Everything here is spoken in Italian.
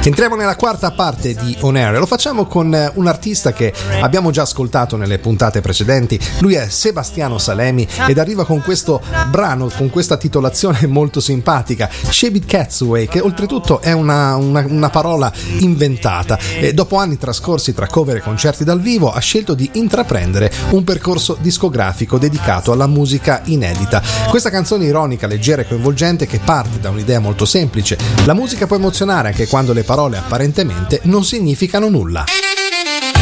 Entriamo nella quarta parte di On Air e lo facciamo con un artista che abbiamo già ascoltato nelle puntate precedenti. Lui è Sebastiano Salemi ed arriva con questo brano, con questa titolazione molto simpatica, Shabby Cat's Way, che oltretutto è una parola inventata. E dopo anni trascorsi tra cover e concerti dal vivo ha scelto di intraprendere un percorso discografico dedicato alla musica inedita. Questa canzone ironica, leggera e coinvolgente che parte da un'idea molto semplice: la musica può emozionare anche quando le parole apparentemente non significano nulla.